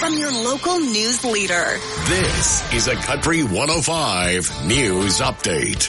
from your local news leader. This is a Country 105 News Update.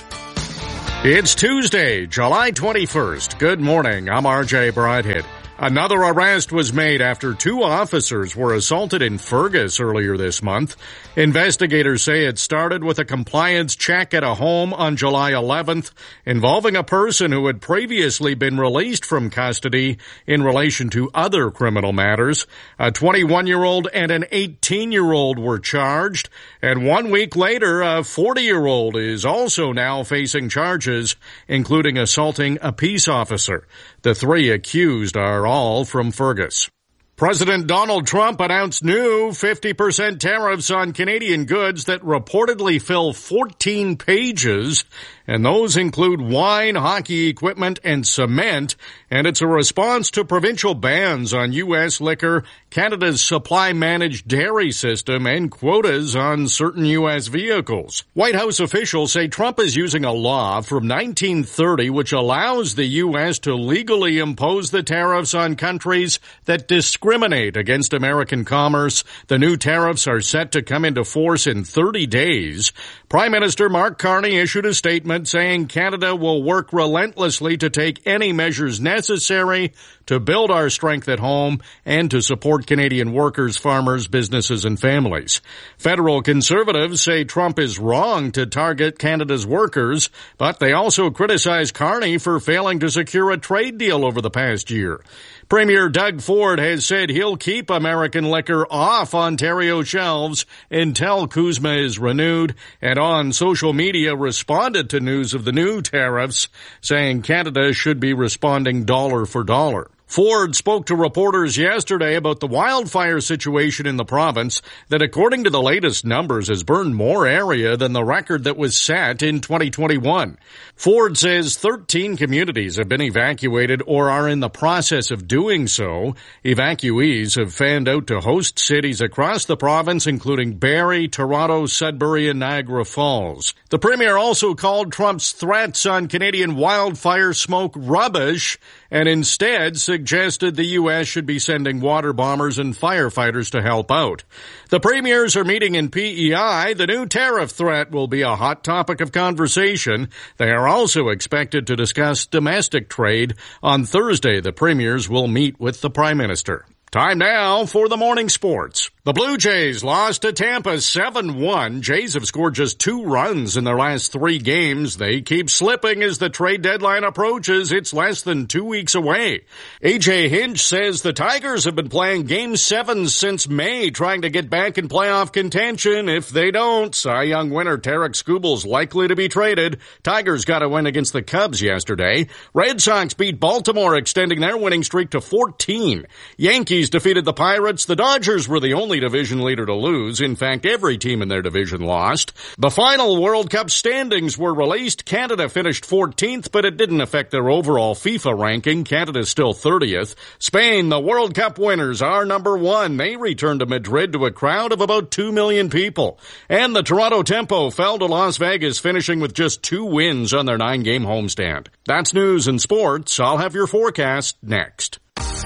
It's Tuesday, July 21st. Good morning. I'm RJ Broadhead. Another arrest was made after two officers were assaulted in Fergus earlier this month. Investigators say it started with a compliance check at a home on July 11th involving a person who had previously been released from custody in relation to other criminal matters. A 21-year-old and an 18-year-old were charged, and 1 week later, a 40-year-old is also now facing charges, including assaulting a peace officer. The three accused are all from Fergus. President Donald Trump announced new 50% tariffs on Canadian goods that reportedly fill 14 pages, and those include wine, hockey equipment, and cement, and it's a response to provincial bans on U.S. liquor, Canada's supply-managed dairy system, and quotas on certain U.S. vehicles. White House officials say Trump is using a law from 1930 which allows the U.S. to legally impose the tariffs on countries that discriminate against American commerce. The new tariffs are set to come into force in 30 days. Prime Minister Mark Carney issued a statement saying Canada will work relentlessly to take any measures necessary to build our strength at home and to support Canadian workers, farmers, businesses, and families. Federal Conservatives say Trump is wrong to target Canada's workers, but they also criticize Carney for failing to secure a trade deal over the past year. Premier Doug Ford has said he'll keep American liquor off Ontario shelves until CUSMA is renewed, and on social media responded to news of the new tariffs, saying Canada should be responding dollar for dollar. Ford spoke to reporters yesterday about the wildfire situation in the province that, according to the latest numbers, has burned more area than the record that was set in 2021. Ford says 13 communities have been evacuated or are in the process of doing so. Evacuees have fanned out to host cities across the province, including Barrie, Toronto, Sudbury, and Niagara Falls. The Premier also called Trump's threats on Canadian wildfire smoke rubbish and instead suggested the U.S. should be sending water bombers and firefighters to help out. The premiers are meeting in PEI. The new tariff threat will be a hot topic of conversation. They are also expected to discuss domestic trade. On Thursday, the premiers will meet with the Prime Minister. Time now for the morning sports. The Blue Jays lost to Tampa 7-1. Jays have scored just 2 runs in their last 3 games. They keep slipping as the trade deadline approaches. It's less than 2 weeks away. A.J. Hinch says the Tigers have been playing Game 7 since May, trying to get back in playoff contention. If they don't, Cy Young winner Tarek Skubal's likely to be traded. Tigers got a win against the Cubs yesterday. Red Sox beat Baltimore, extending their winning streak to 14. Yankees defeated the Pirates. The Dodgers were the only division leader to lose. In fact, every team in their division lost. The final World Cup standings were released. Canada finished 14th, but it didn't affect their overall FIFA ranking. Canada's still 30th. Spain, the World Cup winners, are number 1. They returned to Madrid to a crowd of about 2 million people. And the Toronto Tempo fell to Las Vegas, finishing with just 2 wins on their 9-game homestand. That's news and sports. I'll have your forecast next.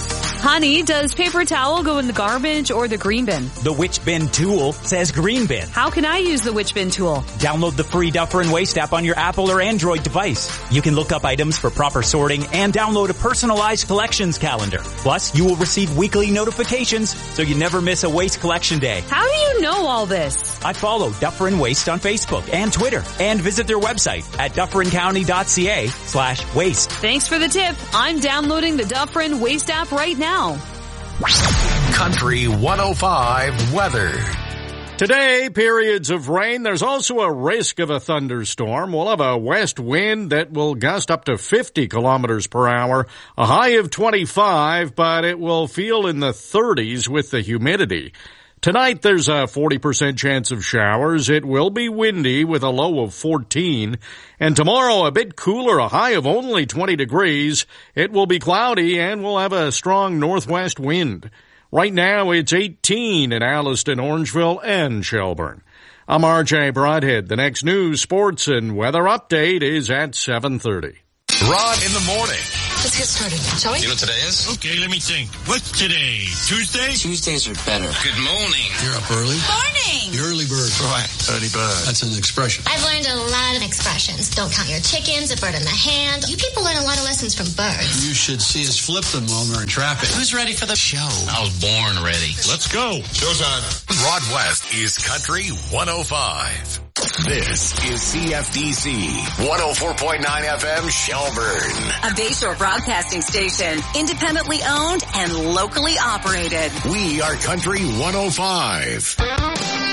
Honey, does paper towel go in the garbage or the green bin? The Which Bin tool says green bin. How can I use the Which Bin tool? Download the free Duffer & Waste app on your Apple or Android device. You can look up items for proper sorting and download a personalized collections calendar. Plus, you will receive weekly notifications so you never miss a waste collection day. How do you know all this? I follow Duffer & Waste on Facebook and Twitter and visit their website at dufferincounty.ca/waste. Thanks for the tip. I'm downloading the Duffer & Waste app right now. Country 105 weather. Today, periods of rain. There's also a risk of a thunderstorm. We'll have a west wind that will gust up to 50 kilometers per hour, a high of 25, but it will feel in the 30s with the humidity. Tonight, there's a 40% chance of showers. It will be windy with a low of 14. And tomorrow, a bit cooler, a high of only 20 degrees. It will be cloudy and we'll have a strong northwest wind. Right now, it's 18 in Alliston, Orangeville, and Shelburne. I'm RJ Broadhead. The next news, sports, and weather update is at 7:30. Rod in the morning. Let's get started, shall we? You know what today is? Okay, let me think. What's today? Tuesday? Tuesdays are better. Good morning. You're up early? Morning! You're early bird. Right, early bird. That's an expression. I've learned a lot of expressions. Don't count your chickens, a bird in the hand. You people learn a lot of lessons from birds. You should see us flip them while they're in traffic. Who's ready for the show? I was born ready. Let's go. Showtime. Broad West is Country 105. This is CFDC 104.9 FM Shelburne. A Bayshore broadcasting station, independently owned and locally operated. We are Country 105.